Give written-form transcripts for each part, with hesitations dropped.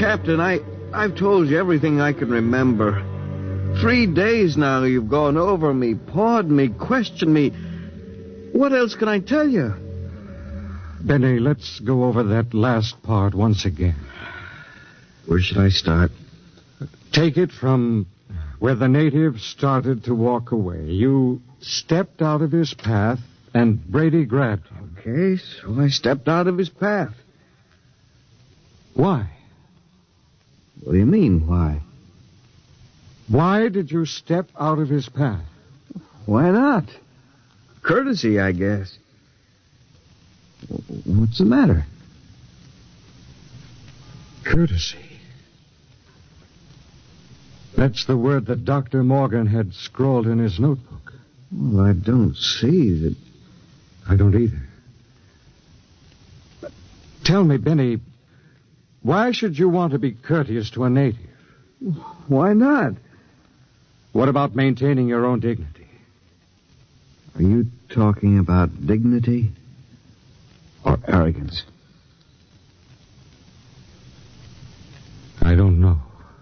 Captain, I've told you everything I can remember. 3 days now you've gone over me, pawed me, questioned me. What else can I tell you? Benny, let's go over that last part once again. Where should I start? Take it from where the native started to walk away. You stepped out of his path, and Brady grabbed him. Okay, so I stepped out of his path. Why? What do you mean, why? Why did you step out of his path? Why not? Courtesy, I guess. What's the matter? Courtesy. That's the word that Dr. Morgan had scrawled in his notebook. Well, I don't see that. I don't either. But tell me, Benny, why should you want to be courteous to a native? Why not? What about maintaining your own dignity? Are you talking about dignity or arrogance? I don't know.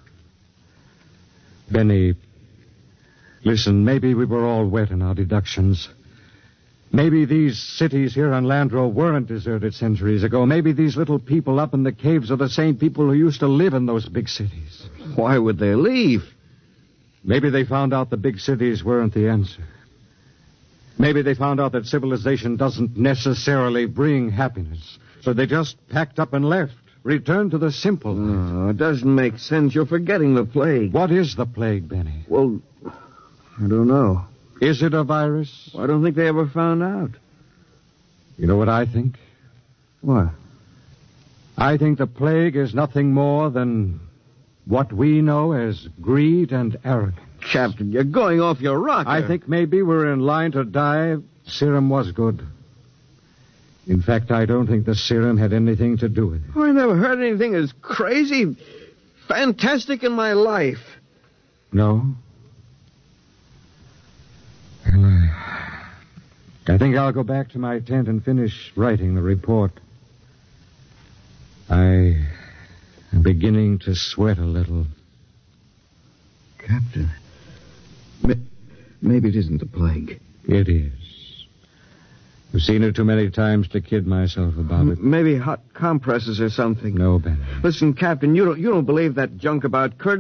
Benny, listen, maybe we were all wet in our deductions. Maybe these cities here on Landro weren't deserted centuries ago. Maybe these little people up in the caves are the same people who used to live in those big cities. Why would they leave? Maybe they found out the big cities weren't the answer. Maybe they found out that civilization doesn't necessarily bring happiness. So they just packed up and left. Returned to the simple life. Oh, it doesn't make sense. You're forgetting the plague. What is the plague, Benny? Well, I don't know. Is it a virus? I don't think they ever found out. You know what I think? What? I think the plague is nothing more than what we know as greed and arrogance. Captain, you're going off your rocker. I think maybe we're in line to die. Serum was good. In fact, I don't think the serum had anything to do with it. Oh, I never heard anything as crazy, fantastic in my life. No? Well, I think I'll go back to my tent and finish writing the report. I am beginning to sweat a little. Captain, maybe it isn't the plague. It is. I've seen it too many times to kid myself about it. Maybe hot compresses or something. No, Benny. Listen, Captain, you don't believe that junk about Kurt.